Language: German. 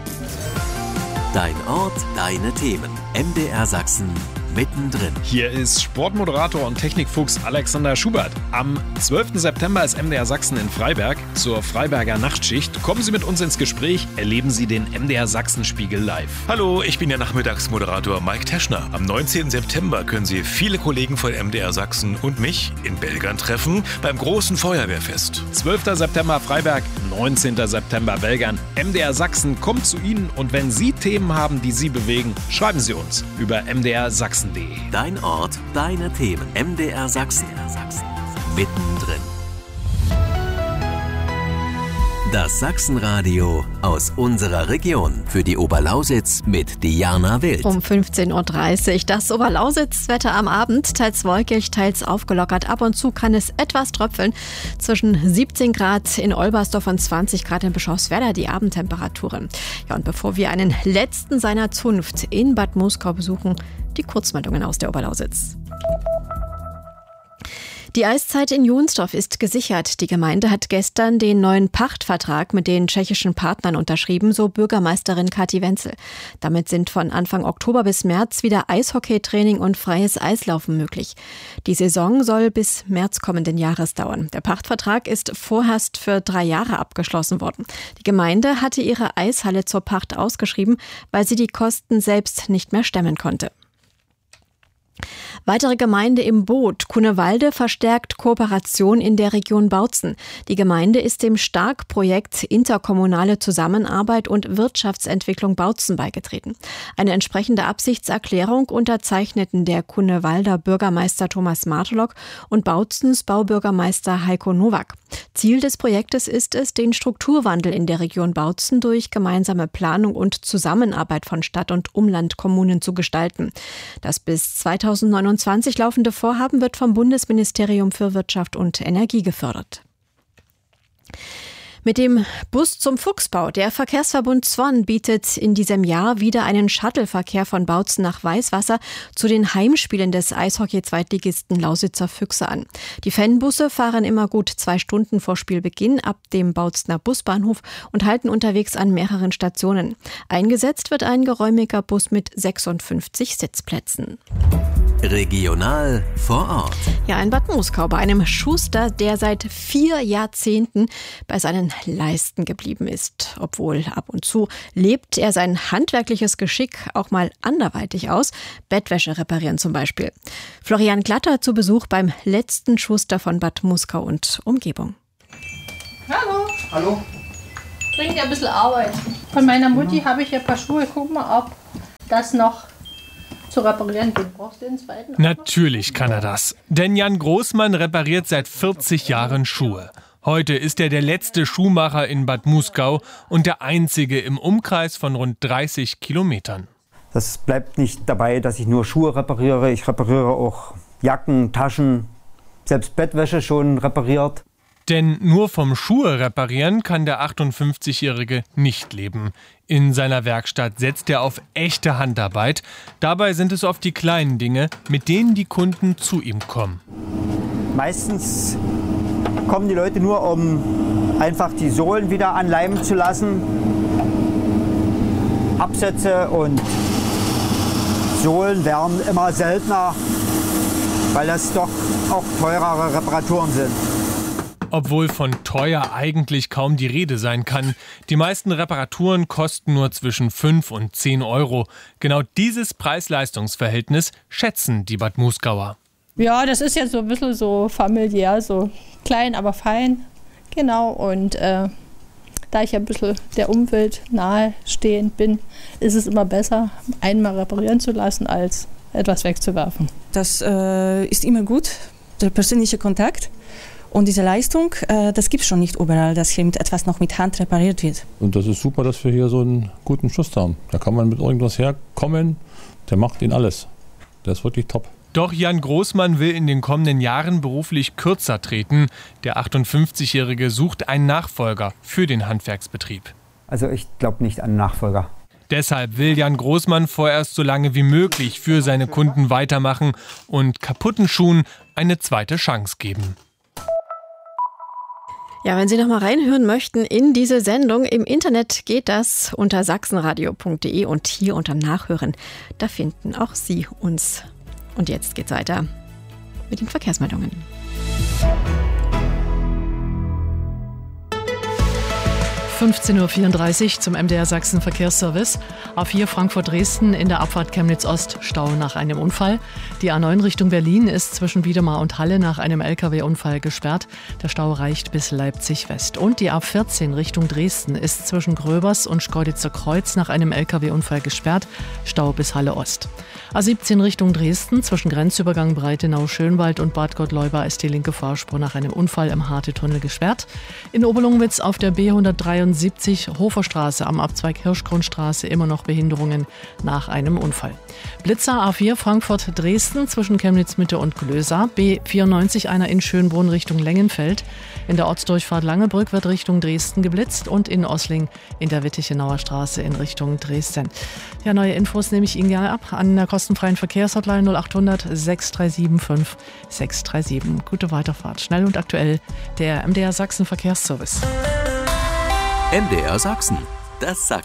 Dein Ort, deine Themen. MDR Sachsen mittendrin. Hier ist Sportmoderator und Technikfuchs Alexander Schubert. Am 12. September ist MDR Sachsen in Freiberg zur Freiberger Nachtschicht. Kommen Sie mit uns ins Gespräch, erleben Sie den MDR Sachsen-Spiegel live. Hallo, ich bin der Nachmittagsmoderator Mike Teschner. Am 19. September können Sie viele Kollegen von MDR Sachsen und mich in Belgern treffen beim großen Feuerwehrfest. 12. September Freiberg, 19. September Belgern. MDR Sachsen kommt zu Ihnen und wenn Sie Themen haben, die Sie bewegen, schreiben Sie uns über mdrsachsen.de. Dein Ort, deine Themen. MDR Sachsen. Mittendrin. Das Sachsenradio aus unserer Region. Für die Oberlausitz mit Diana Wild. Um 15.30 Uhr. Das Oberlausitz-Wetter am Abend. Teils wolkig, teils aufgelockert. Ab und zu kann es etwas tröpfeln. Zwischen 17 Grad in Olbersdorf und 20 Grad in Bischofswerda die Abendtemperaturen. Ja, und bevor wir einen letzten seiner Zunft in Bad Muskau besuchen, die Kurzmeldungen aus der Oberlausitz. Die Eiszeit in Johnsdorf ist gesichert. Die Gemeinde hat gestern den neuen Pachtvertrag mit den tschechischen Partnern unterschrieben, so Bürgermeisterin Kathi Wenzel. Damit sind von Anfang Oktober bis März wieder Eishockeytraining und freies Eislaufen möglich. Die Saison soll bis März kommenden Jahres dauern. Der Pachtvertrag ist vorerst für 3 Jahre abgeschlossen worden. Die Gemeinde hatte ihre Eishalle zur Pacht ausgeschrieben, weil sie die Kosten selbst nicht mehr stemmen konnte. Weitere Gemeinde im Boot. Cunewalde verstärkt Kooperation in der Region Bautzen. Die Gemeinde ist dem Stark-Projekt Interkommunale Zusammenarbeit und Wirtschaftsentwicklung Bautzen beigetreten. Eine entsprechende Absichtserklärung unterzeichneten der Cunewalder Bürgermeister Thomas Martolock und Bautzens Baubürgermeister Heiko Nowak. Ziel des Projektes ist es, den Strukturwandel in der Region Bautzen durch gemeinsame Planung und Zusammenarbeit von Stadt- und Umlandkommunen zu gestalten. Das bis 2029 laufende Vorhaben wird vom Bundesministerium für Wirtschaft und Energie gefördert. Mit dem Bus zum Fuchsbau. Der Verkehrsverbund Zwon bietet in diesem Jahr wieder einen Shuttleverkehr von Bautzen nach Weißwasser zu den Heimspielen des Eishockey-Zweitligisten Lausitzer Füchse an. Die Fanbusse fahren immer gut 2 Stunden vor Spielbeginn ab dem Bautzener Busbahnhof und halten unterwegs an mehreren Stationen. Eingesetzt wird ein geräumiger Bus mit 56 Sitzplätzen. Regional vor Ort. Ja, in Bad Muskau bei einem Schuster, der seit 4 Jahrzehnten bei seinen Leisten geblieben ist. Obwohl ab und zu lebt er sein handwerkliches Geschick auch mal anderweitig aus. Bettwäsche reparieren zum Beispiel. Florian Glatter zu Besuch beim letzten Schuster von Bad Muskau und Umgebung. Hallo. Hallo. Bringt ein bisschen Arbeit. Von meiner Mutti habe ich ein paar Schuhe. Guck mal, ob das noch zu reparieren geht. Brauchst du den zweiten? Natürlich kann er das. Denn Jan Großmann repariert seit 40 Jahren Schuhe. Heute ist er der letzte Schuhmacher in Bad Muskau und der einzige im Umkreis von rund 30 Kilometern. Das bleibt nicht dabei, dass ich nur Schuhe repariere. Ich repariere auch Jacken, Taschen, selbst Bettwäsche schon repariert. Denn nur vom Schuhe reparieren kann der 58-Jährige nicht leben. In seiner Werkstatt setzt er auf echte Handarbeit. Dabei sind es oft die kleinen Dinge, mit denen die Kunden zu ihm kommen. Meistens kommen die Leute nur, um einfach die Sohlen wieder anleimen zu lassen. Absätze und Sohlen werden immer seltener, weil das doch auch teurere Reparaturen sind. Obwohl von teuer eigentlich kaum die Rede sein kann. Die meisten Reparaturen kosten nur zwischen 5 und 10 Euro. Genau dieses Preis-Leistungs-Verhältnis schätzen die Bad Muskauer. Ja, das ist jetzt so ein bisschen so familiär, so klein, aber fein. Genau, und da ich ein bisschen der Umwelt nahestehend bin, ist es immer besser, einmal reparieren zu lassen, als etwas wegzuwerfen. Das ist immer gut, der persönliche Kontakt. Und diese Leistung, das gibt es schon nicht überall, dass hier etwas noch mit Hand repariert wird. Und das ist super, dass wir hier so einen guten Schuster haben. Da kann man mit irgendwas herkommen, der macht ihn alles. Der ist wirklich top. Doch Jan Großmann will in den kommenden Jahren beruflich kürzer treten. Der 58-Jährige sucht einen Nachfolger für den Handwerksbetrieb. Also ich glaube nicht an einen Nachfolger. Deshalb will Jan Großmann vorerst so lange wie möglich für seine Kunden weitermachen und kaputten Schuhen eine zweite Chance geben. Ja, wenn Sie noch mal reinhören möchten in diese Sendung, im Internet geht das unter sachsenradio.de und hier unter Nachhören. Da finden auch Sie uns. Und jetzt geht's weiter mit den Verkehrsmeldungen. (15:34 Uhr) zum MDR Sachsen Verkehrsservice. A4 Frankfurt-Dresden in der Abfahrt Chemnitz-Ost Stau nach einem Unfall. Die A9 Richtung Berlin ist zwischen Wiedemar und Halle nach einem LKW-Unfall gesperrt. Der Stau reicht bis Leipzig-West. Und die A14 Richtung Dresden ist zwischen Gröbers und Schkeuditzer Kreuz nach einem LKW-Unfall gesperrt. Stau bis Halle-Ost. A17 Richtung Dresden zwischen Grenzübergang Breitenau-Schönwald und Bad Gottleuba ist die linke Fahrspur nach einem Unfall im Harte-Tunnel gesperrt. In Oberlungwitz auf der B173 Hoferstraße am Abzweig Hirschgrundstraße immer noch Behinderungen nach einem Unfall. Blitzer A4 Frankfurt-Dresden zwischen Chemnitz-Mitte und Glösa. B94 einer in Schönbrunn Richtung Lengenfeld. In der Ortsdurchfahrt Langebrück wird Richtung Dresden geblitzt und in Ossling in der Wittichenauer Straße in Richtung Dresden. Ja, neue Infos nehme ich Ihnen gerne ab an der kostenfreien Verkehrshotline 0800 637 5637. Gute Weiterfahrt. Schnell und aktuell der MDR Sachsen Verkehrsservice. MDR Sachsen, das Sachsen.